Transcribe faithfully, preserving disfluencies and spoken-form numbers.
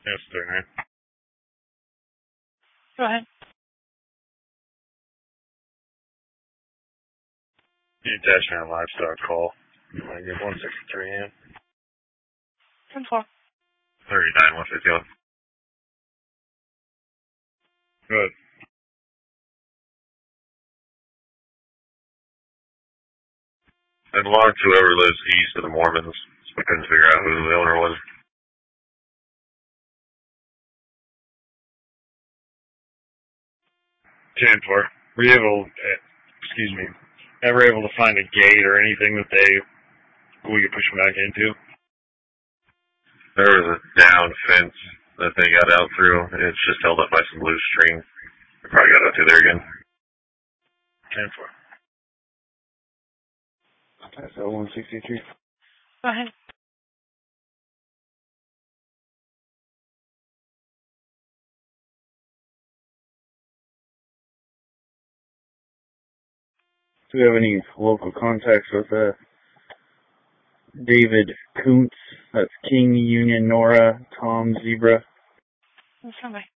Yes, sir. Go ahead. Detachment livestock call. I give one sixty-three A M. ten four. thirty-nine, one fifty-one. Good. I belong to whoever lives east of the Mormons. I couldn't figure out who the owner was. ten four. Were you able, uh, excuse me, ever able to find a gate or anything that they, we could push them back into? There was a down fence that they got out through, and it's just held up by some loose string. They probably got out through there again. ten four. That's L one sixty-three. Go ahead. Do you have any local contacts with uh, David Kuntz? That's King, Union, Nora, Tom, Zebra. Somebody.